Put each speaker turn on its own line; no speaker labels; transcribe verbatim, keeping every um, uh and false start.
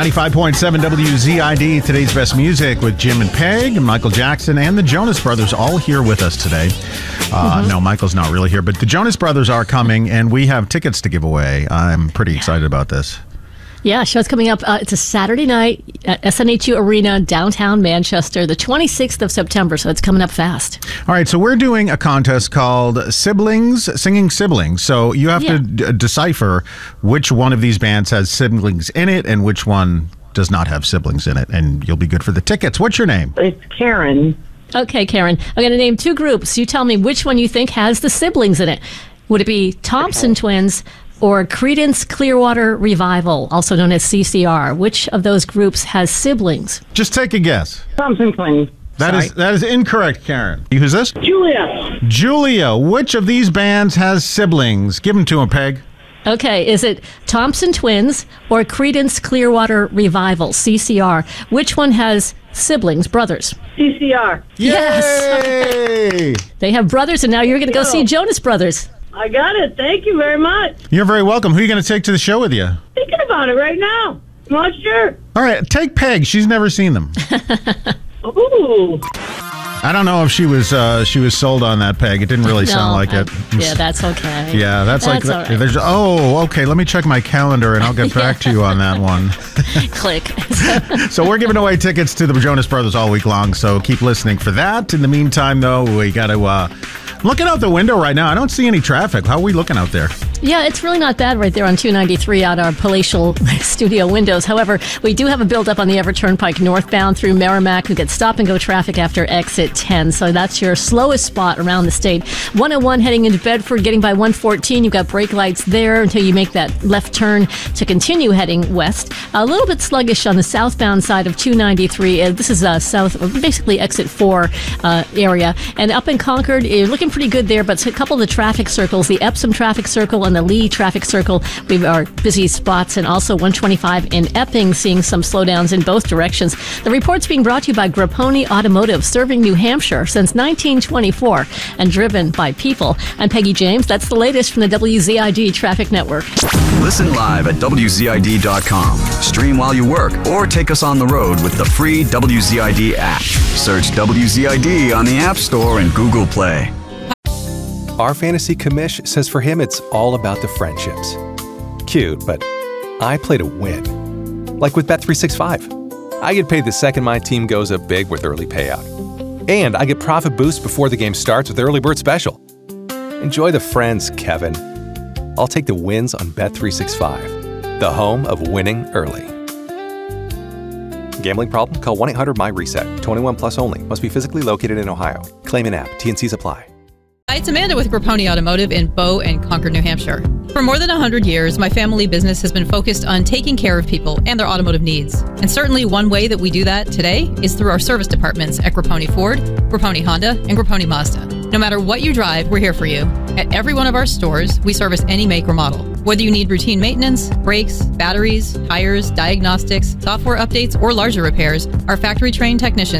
ninety-five point seven W Z I D, today's best music with Jim and Peg, and Michael Jackson, and the Jonas Brothers all here with us today. Uh, mm-hmm. No, Michael's not really here, but the Jonas Brothers are coming, and we have tickets to give away. I'm pretty excited about this.
Yeah, show's coming up. Uh, it's a Saturday night at S N H U Arena, downtown Manchester, the twenty-sixth of September, so it's coming up fast.
All right, so we're doing a contest called Siblings, Singing Siblings. So you have yeah. to d- decipher which one of these bands has siblings in it and which one does not have siblings in it, and you'll be good for the tickets. What's your name?
It's Karen.
Okay, Karen. I'm going to name two groups. You tell me which one you think has the siblings in it. Would it be Thompson okay. Twins or Creedence Clearwater Revival, also known as C C R? Which of those groups has siblings?
Just take a guess.
Thompson Twins.
That
Sorry.
is that is incorrect, Karen. Who's this?
Julia.
Julia. Which of these bands has siblings? Give them to him, Peg.
Okay, is it Thompson Twins or Creedence Clearwater Revival, C C R? Which one has siblings, brothers?
C C R.
Yes.
Yay!
They have brothers, and now you're going to go see Jonas Brothers.
I got it. Thank you very much.
You're very welcome. Who are you going to take to the show with you?
Thinking about it right now. I'm not sure.
All right, take Peg. She's never seen them.
Ooh.
I don't know if she was uh, she was sold on that, Peg. It didn't really
no,
sound like
I,
it.
Yeah, that's okay.
Yeah, that's,
that's
like,
all right.
there's, oh, okay, let me check my calendar and I'll get back to you on that one.
Click.
So we're giving away tickets to the Jonas Brothers all week long, so keep listening for that. In the meantime, though, we got to, uh, looking out the window right now, I don't see any traffic. How are we looking out there?
Yeah, it's really not bad right there on two ninety-three out our palatial studio windows. However, we do have a buildup on the Everett Turnpike northbound through Merrimack. We get stop-and-go traffic after exit ten, so that's your slowest spot around the state. one oh one heading into Bedford, getting by one fourteen. You've got brake lights there until you make that left turn to continue heading west. A little bit sluggish on the southbound side of two ninety-three. Uh, this is uh, south, basically exit four uh, area. And up in Concord, you're looking pretty good there, but a couple of the traffic circles, the Epsom traffic circle and the Lee traffic circle, we have our busy spots, and also one twenty-five in Epping, seeing some slowdowns in both directions. The report's being brought to you by Grapponi Automotive, serving New Hampshire since nineteen twenty-four and driven by people. I'm Peggy James. That's the latest from the W Z I D Traffic Network.
Listen live at W Z I D dot com. Stream while you work, or take us on the road with the free W Z I D app. Search W Z I D on the App Store and Google Play.
Our fantasy commish says for him it's all about the friendships. Cute, but I play to win. Like with Bet three sixty-five. I get paid the second my team goes up big with early payout. And I get profit boost before the game starts with Early Bird Special. Enjoy the friends, Kevin. I'll take the wins on Bet three sixty-five, the home of winning early. Gambling problem? Call one eight hundred M Y reset. twenty-one plus only. Must be physically located in Ohio. Claim in app. T and Cs apply.
Hi, it's Amanda with Grapponi Automotive in Bow and Concord, New Hampshire. For more than one hundred years, my family business has been focused on taking care of people and their automotive needs. And certainly one way that we do that today is through our service departments at Grapponi Ford, Grapponi Honda, and Grapponi Mazda. No matter what you drive, we're here for you. At every one of our stores, we service any make or model. Whether you need routine maintenance, brakes, batteries, tires, diagnostics, software updates, or larger repairs, our factory-trained technicians